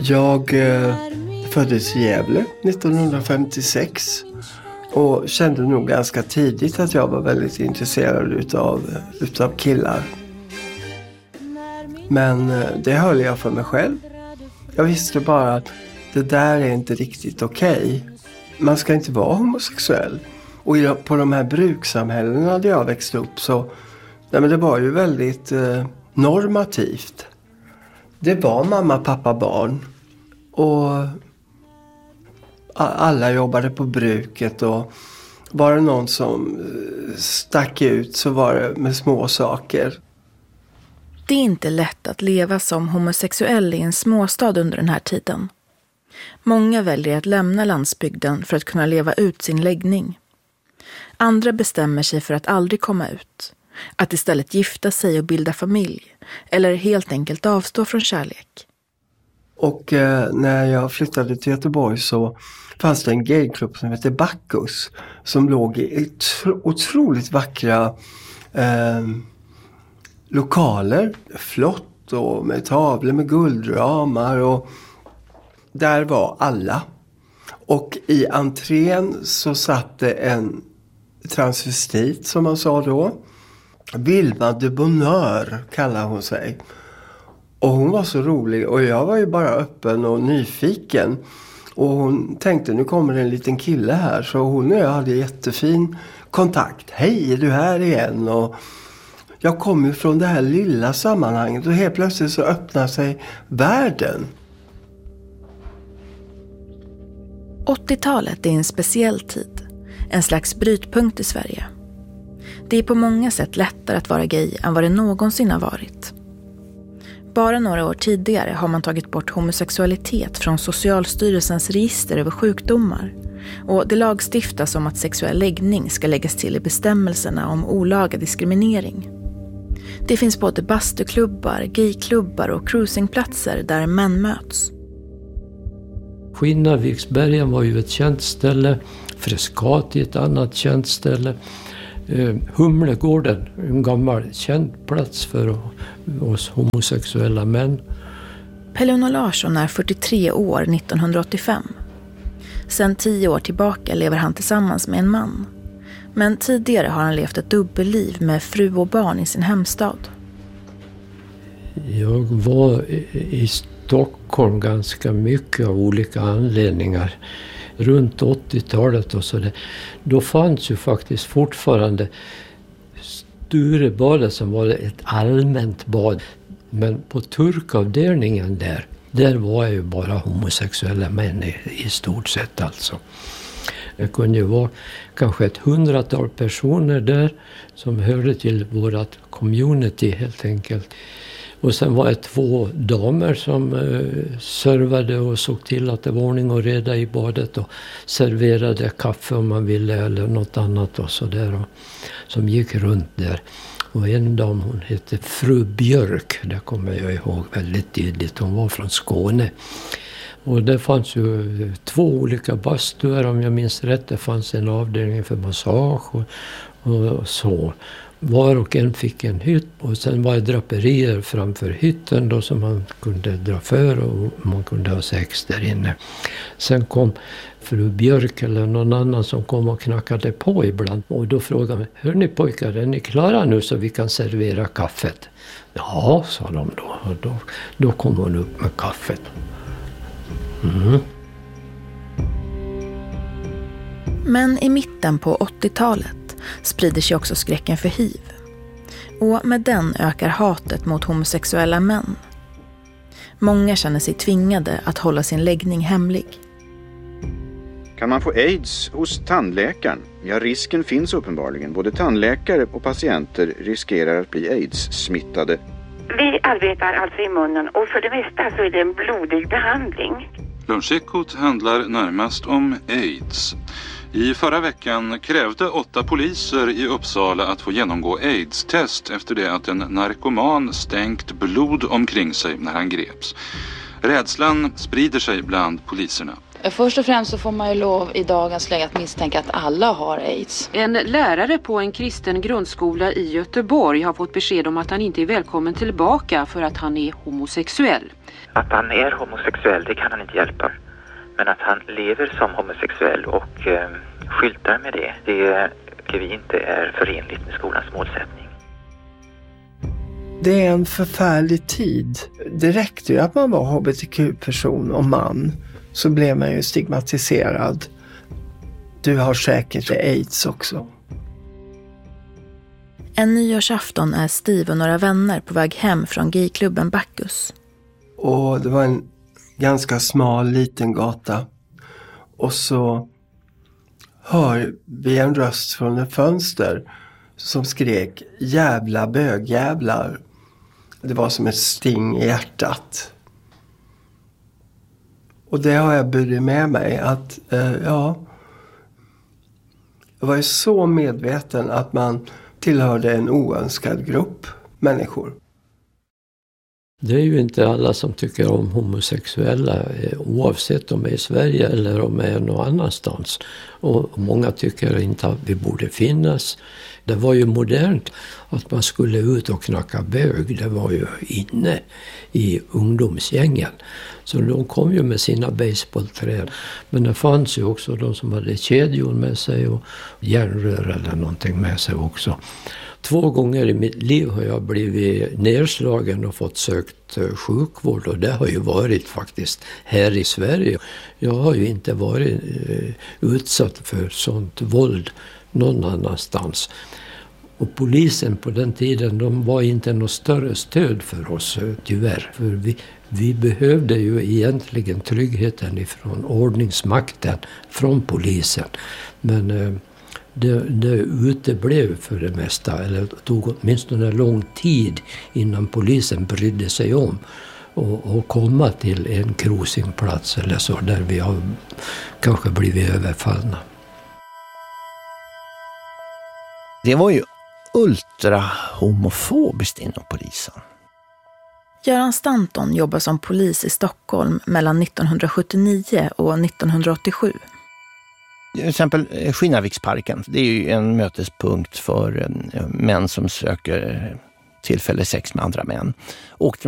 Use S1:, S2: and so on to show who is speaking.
S1: Jag föddes i Gävle 1956 och kände nog ganska tidigt att jag var väldigt intresserad utav killar. Men det höll jag för mig själv. Jag visste bara att det där är inte riktigt okej. Man ska inte vara homosexuell. Och på de här brukssamhällena där jag växte upp så men det var ju väldigt normativt. Det var mamma, pappa, barn. Och alla jobbade på bruket och var det någon som stack ut så var det med små saker.
S2: Det är inte lätt att leva som homosexuell i en småstad under den här tiden. Många väljer att lämna landsbygden för att kunna leva ut sin läggning. Andra bestämmer sig för att aldrig komma ut. Att istället gifta sig och bilda familj. Eller helt enkelt avstå från kärlek.
S1: Och när jag flyttade till Göteborg så fanns det en gayklubb som heter Bacchus. Som låg i otroligt vackra lokaler. Flott och med tavlor med guldramar. Och där var alla. Och i entrén så satt det en transvestit som man sa då. Vilma de Bonheur kallar hon sig. Och hon var så rolig och jag var ju bara öppen och nyfiken. Och hon tänkte nu kommer en liten kille här. Så hon och jag hade jättefin kontakt. Hej, är du här igen? Och jag kom ju från det här lilla sammanhanget och helt plötsligt så öppnar sig världen.
S2: 80-talet är en speciell tid. En slags brytpunkt i Sverige. Det är på många sätt lättare att vara gay än vad det någonsin har varit. Bara några år tidigare har man tagit bort homosexualitet från Socialstyrelsens register över sjukdomar. Och det lagstiftas om att sexuell läggning ska läggas till i bestämmelserna om olaga diskriminering. Det finns både bastuklubbar, gayklubbar och cruisingplatser där män möts.
S3: Skinnarviksbergen var ju ett känt ställe, Frescati ett annat känt ställe. Humlegården, en gammal känd plats för oss homosexuella män.
S2: Pelle Larsson är 43 år 1985. Sedan 10 år tillbaka lever han tillsammans med en man. Men tidigare har han levt ett dubbelliv med fru och barn i sin hemstad.
S3: Jag var i Stockholm ganska mycket av olika anledningar. Runt 80-talet och så där. Då fanns ju faktiskt fortfarande Sturebadet som var ett allmänt bad. Men på turkavdelningen där var ju bara homosexuella män i stort sett alltså. Det kunde ju vara kanske 100-tal personer där som hörde till vårat community helt enkelt. Och sen var det 2 damer som servade och såg till att det var ordning och reda i badet och serverade kaffe om man ville eller något annat och sådär. Som gick runt där. Och en dam, hon hette Fru Björk, det kommer jag ihåg väldigt tydligt. Hon var från Skåne. Och det fanns ju 2 olika bastuer om jag minns rätt. Det fanns en avdelning för massage och så. Var och en fick en hytt och sen var det draperier framför hytten då som man kunde dra för och man kunde ha sex där inne. Sen kom fru Björk eller någon annan som kom och knackade på ibland och då frågade man, hör ni pojkar, är ni klara nu så vi kan servera kaffet? Ja, sa de då. Och då kom hon upp med kaffet. Mm.
S2: Men i mitten på 80-talet sprider sig också skräcken för HIV. Och med den ökar hatet mot homosexuella män. Många känner sig tvingade att hålla sin läggning hemlig.
S4: Kan man få AIDS hos tandläkaren? Ja, risken finns uppenbarligen. Både tandläkare och patienter riskerar att bli AIDS-smittade.
S5: Vi arbetar alltså i munnen och för det mesta så är det en blodig behandling.
S6: Lunchekot handlar närmast om AIDS. I förra veckan krävde 8 poliser i Uppsala att få genomgå AIDS-test efter det att en narkoman stänkt blod omkring sig när han greps. Rädslan sprider sig bland poliserna.
S7: Först och främst så får man ju lov i dagens läge att misstänka att alla har AIDS.
S8: En lärare på en kristen grundskola i Göteborg har fått besked om att han inte är välkommen tillbaka för att han är homosexuell.
S9: Att han är homosexuell, det kan han inte hjälpa. Men att han lever som homosexuell och skyltar med det tycker vi inte är förenligt med skolans målsättning.
S1: Det är en förfärlig tid. Det räckte ju att man var hbtq-person och man, så blev man ju stigmatiserad. Du har säkert AIDS också.
S2: En nyårsafton är Steve och några vänner på väg hem från gayklubben Bacchus.
S1: Och det var en ganska smal liten gata. Och så hör vi en röst från ett fönster som skrek jävla bögjävlar. Det var som ett sting i hjärtat. Och det har jag burit med mig att jag var ju så medveten att man tillhörde en oönskad grupp människor.
S3: Det är ju inte alla som tycker om homosexuella, oavsett om de är i Sverige eller om de är någon annanstans. Och många tycker inte att vi borde finnas. Det var ju modernt att man skulle ut och knacka bög. Det var ju inne i ungdomsgängen. Så de kom ju med sina baseballträd. Men det fanns ju också de som hade kedjor med sig och järnrör eller någonting med sig också. 2 gånger i mitt liv har jag blivit nedslagen och fått sökt sjukvård, och det har ju varit faktiskt här i Sverige. Jag har ju inte varit utsatt för sånt våld någon annanstans. Och polisen på den tiden, de var inte något större stöd för oss tyvärr. För vi behövde ju egentligen tryggheten ifrån ordningsmakten, från polisen. Men det uteblev för det mesta, eller tog åtminstone lång tid innan polisen brydde sig om och komma till en cruisingplats eller så, där vi har kanske blivit överfallna.
S10: Det var ju ultra homofobiskt inom polisen.
S2: Göran Stanton jobbar som polis i Stockholm mellan 1979 och 1987.
S10: Till exempel Skinnarviksparken, det är ju en mötespunkt för män som söker tillfälle sex med andra män. Och